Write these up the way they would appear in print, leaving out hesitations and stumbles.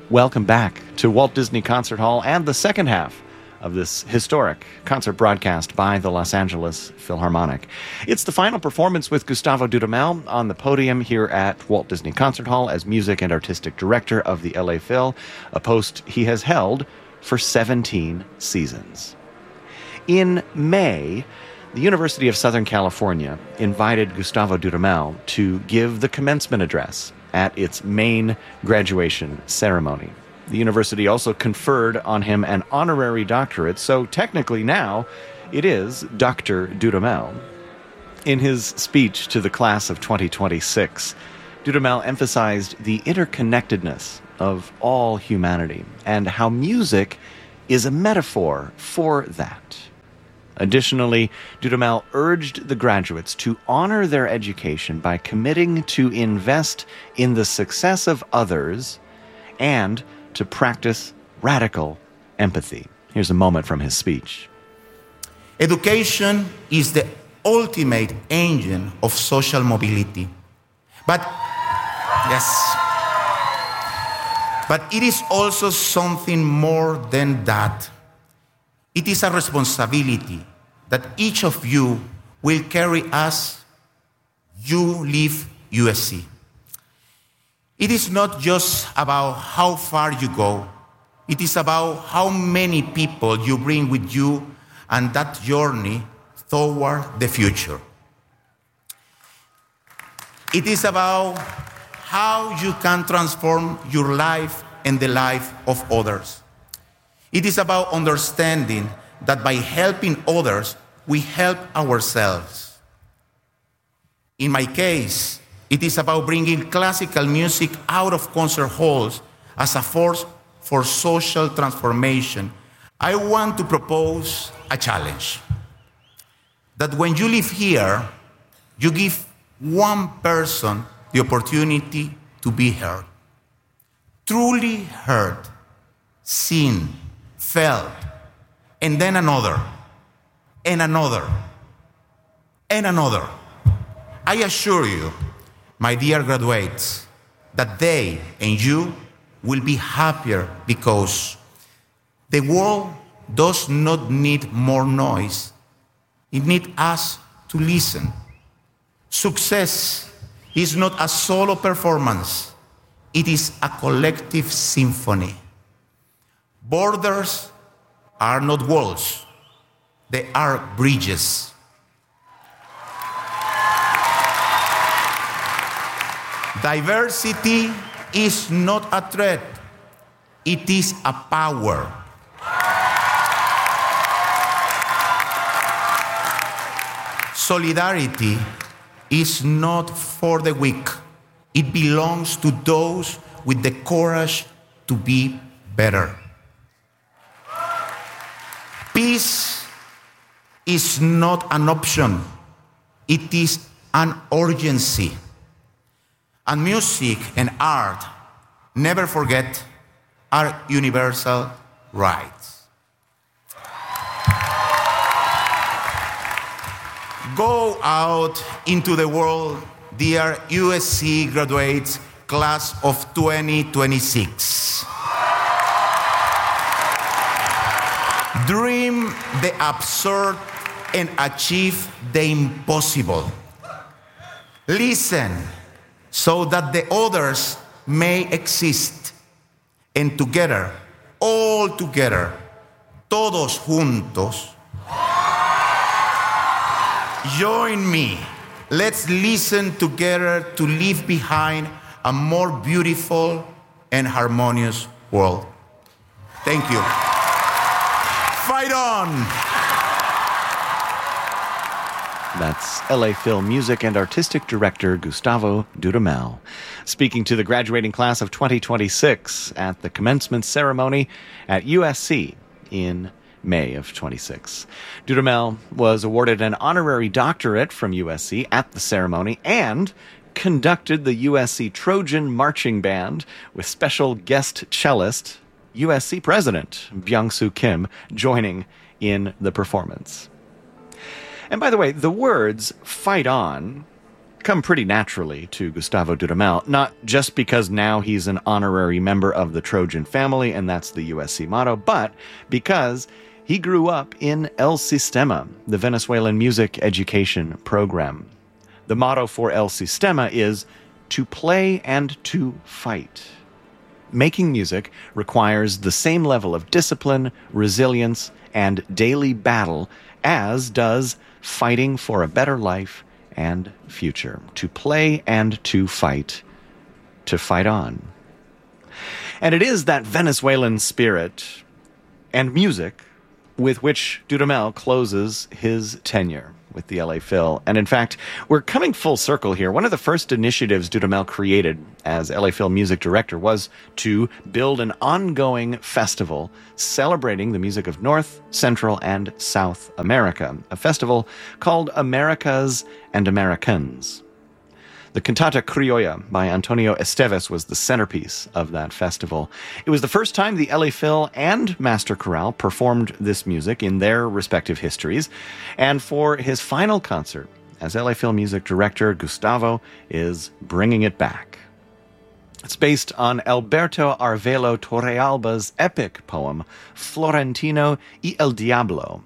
Welcome back to Walt Disney Concert Hall and the second half of this historic concert broadcast by the Los Angeles Philharmonic. It's the final performance with Gustavo Dudamel on the podium here at Walt Disney Concert Hall as music and artistic director of the LA Phil, a post he has held for 17 seasons. In May, the University of Southern California invited Gustavo Dudamel to give the commencement address at its main graduation ceremony. The university also conferred on him an honorary doctorate, so technically now it is Dr. Dudamel. In his speech to the class of 2026, Dudamel emphasized the interconnectedness of all humanity and how music is a metaphor for that. Additionally, Dudamel urged the graduates to honor their education by committing to invest in the success of others and to practice radical empathy. Here's a moment from his speech. Education is the ultimate engine of social mobility. But it is also something more than that. It is a responsibility that each of you will carry as you leave USC. It is not just about how far you go. It is about how many people you bring with you and that journey toward the future. It is about how you can transform your life and the life of others. It is about understanding that by helping others, we help ourselves. In my case, it is about bringing classical music out of concert halls as a force for social transformation. I want to propose a challenge. That when you live here, you give one person the opportunity to be heard. Truly heard, seen, felt, and then another, and another, and another. I assure you, my dear graduates, that they and you will be happier because the world does not need more noise. It needs us to listen. Success is not a solo performance. It is a collective symphony. Borders are not walls. They are bridges. Diversity is not a threat. It is a power. Solidarity is not for the weak. It belongs to those with the courage to be better. Peace is not an option. It is an urgency. And music and art, never forget, are universal rights. Go out into the world, dear USC graduates, class of 2026. Dream the absurd and achieve the impossible. Listen so that the others may exist. And together, all together, todos juntos, join me. Let's listen together to leave behind a more beautiful and harmonious world. Thank you. Fight on! That's LA Phil music and artistic director Gustavo Dudamel, speaking to the graduating class of 2026 at the commencement ceremony at USC in May of 26. Dudamel was awarded an honorary doctorate from USC at the ceremony and conducted the USC Trojan Marching Band with special guest cellist USC President Byung-Soo Kim joining in the performance. And by the way, the words "fight on" come pretty naturally to Gustavo Dudamel, not just because now he's an honorary member of the Trojan family, and that's the USC motto, but because he grew up in El Sistema, the Venezuelan music education program. The motto for El Sistema is to play and to fight. Making music requires the same level of discipline, resilience, and daily battle as does fighting for a better life and future. To play and to fight on. And it is that Venezuelan spirit and music with which Dudamel closes his tenure with the LA Phil. And in fact, we're coming full circle here. One of the first initiatives Dudamel created as LA Phil music director was to build an ongoing festival celebrating the music of North, Central, and South America, a festival called Americas and Americans. The Cantata Criolla by Antonio Esteves was the centerpiece of that festival. It was the first time the LA Phil and Master Chorale performed this music in their respective histories, and for his final concert as LA Phil music director, Gustavo is bringing it back. It's based on Alberto Arvelo Torrealba's epic poem, Florentino y el Diablo.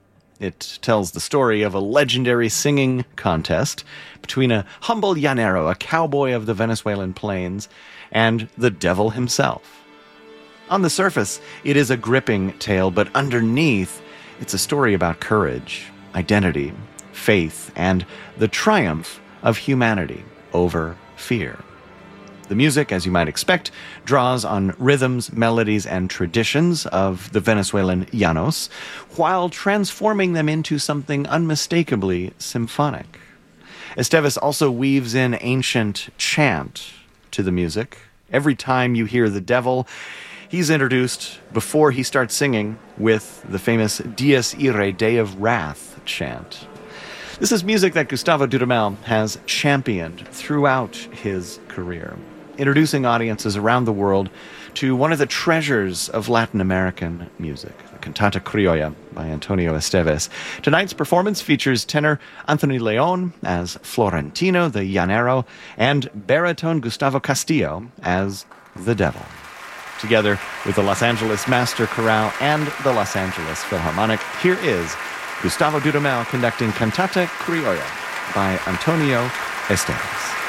It tells the story of a legendary singing contest between a humble llanero, a cowboy of the Venezuelan plains, and the devil himself. On the surface, it is a gripping tale, but underneath, it's a story about courage, identity, faith, and the triumph of humanity over fear. The music, as you might expect, draws on rhythms, melodies, and traditions of the Venezuelan llanos, while transforming them into something unmistakably symphonic. Esteves also weaves in ancient chant to the music. Every time you hear the devil, he's introduced before he starts singing with the famous Dies Irae, Day of Wrath chant. This is music that Gustavo Dudamel has championed throughout his career, introducing audiences around the world to one of the treasures of Latin American music, the Cantata Criolla by Antonio Esteves. Tonight's performance features tenor Anthony Leon as Florentino, the llanero, and baritone Gustavo Castillo as the devil. Together with the Los Angeles Master Chorale and the Los Angeles Philharmonic, here is Gustavo Dudamel conducting Cantata Criolla by Antonio Esteves.